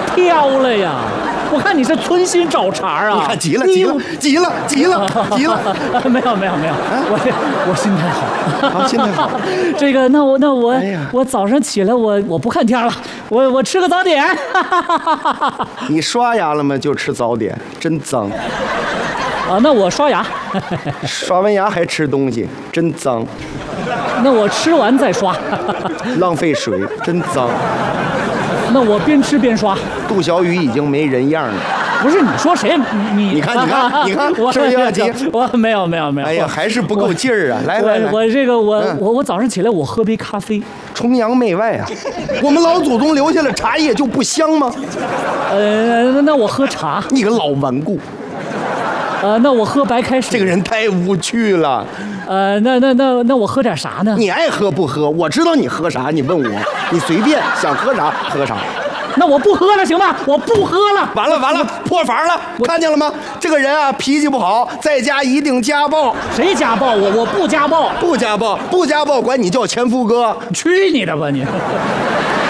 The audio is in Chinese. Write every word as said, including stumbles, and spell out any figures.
挑了呀！我看你是存心找茬啊！ 你看急了，急了，急了，急了，急了！ 没有，没有，没有，我我心态好， 啊，心态好。 这个，那我那我、 哎呀我早上起来我我不看天了，我我吃个早点。 你刷牙了吗？就吃早点，真脏。 啊，那我刷牙。 刷完牙还吃东西，真脏。 那我吃完再刷。 浪费水，真脏。 那我边吃边刷。 杜小雨已经没人样了。 不是你说谁？你你看你看你看， 我是不是有点急？ 我没有没有没有。 哎呀，还是不够劲儿啊！来来来， 我这个我、 嗯、 我我早上起来我喝杯咖啡， 崇洋媚外啊！我们老祖宗留下了茶叶就不香吗？ 呃，那我喝茶。 你个老顽固。 呃，那我喝白开水。 这个人太无趣了。 呃，那那那那我喝点啥呢？ 你爱喝不喝？我知道你喝啥，你问我，你随便想喝啥喝啥。 那我不喝了，行吧？我不喝了。 完了完了，破防了，看见了吗？这个人啊，脾气不好，在家一定家暴。 谁家暴我？我不家暴， 不家暴，不家暴，管你叫前夫哥。 去你的吧你！